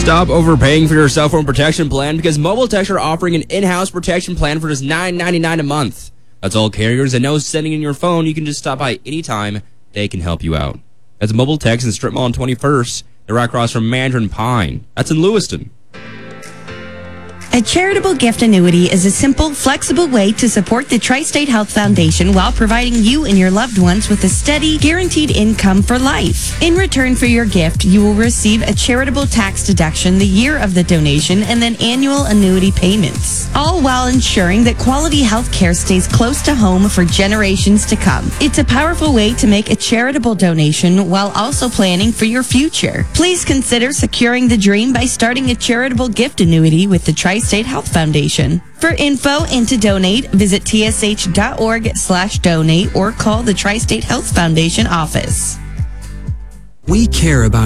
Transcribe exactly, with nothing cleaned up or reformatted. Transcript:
Stop overpaying for your cell phone protection plan because Mobile Text are offering an in-house protection plan for just nine ninety-nine a month. That's all carriers and no sending in your phone. You can just stop by anytime. They can help you out. That's Mobile Text in Strip Mall on twenty-first. They're right across from Mandarin Pine. That's in Lewiston. A charitable gift annuity is a simple, flexible way to support the Tri-State Health Foundation while providing you and your loved ones with a steady, guaranteed income for life. In return for your gift, you will receive a charitable tax deduction the year of the donation and then annual annuity payments, all while ensuring that quality health care stays close to home for generations to come. It's a powerful way to make a charitable donation while also planning for your future. Please consider securing the dream by starting a charitable gift annuity with the Tri State Health Foundation. For info and to donate, visit tsh.org slash donate or call the Tri-State Health Foundation office. We care about